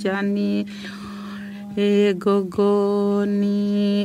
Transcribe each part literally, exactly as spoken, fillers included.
Gianni et Gogoni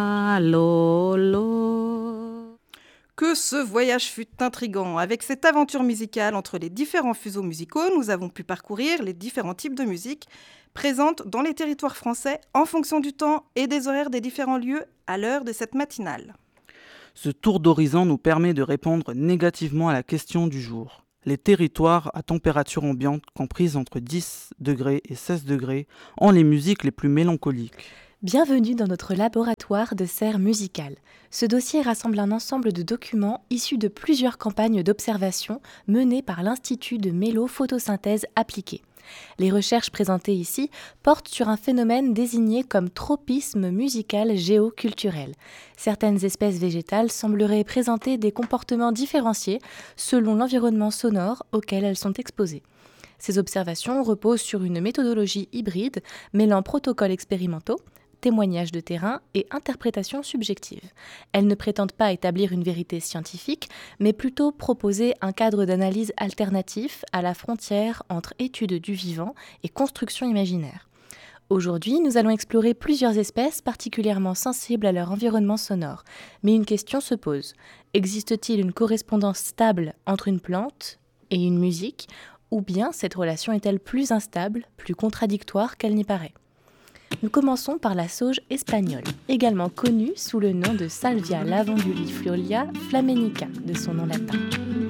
Alolo. Que ce voyage fut intrigant. Avec cette aventure musicale entre les différents fuseaux musicaux, nous avons pu parcourir les différents types de musique présentes dans les territoires français en fonction du temps et des horaires des différents lieux à l'heure de cette matinale. Ce tour d'horizon nous permet de répondre négativement à la question du jour. Les territoires à température ambiante comprises entre dix degrés et seize degrés ont les musiques les plus mélancoliques. Bienvenue dans notre laboratoire de serre musicale. Ce dossier rassemble un ensemble de documents issus de plusieurs campagnes d'observation menées par l'Institut de mélo-photosynthèse appliquée. Les recherches présentées ici portent sur un phénomène désigné comme tropisme musical géoculturel. Certaines espèces végétales sembleraient présenter des comportements différenciés selon l'environnement sonore auquel elles sont exposées. Ces observations reposent sur une méthodologie hybride mêlant protocoles expérimentaux, témoignages de terrain et interprétations subjectives. Elles ne prétendent pas établir une vérité scientifique, mais plutôt proposer un cadre d'analyse alternatif à la frontière entre étude du vivant et construction imaginaire. Aujourd'hui, nous allons explorer plusieurs espèces particulièrement sensibles à leur environnement sonore. Mais une question se pose. Existe-t-il une correspondance stable entre une plante et une musique, ou bien cette relation est-elle plus instable, plus contradictoire qu'elle n'y paraît ? Nous commençons par la sauge espagnole, également connue sous le nom de Salvia lavanduliflora flamennica, de son nom latin.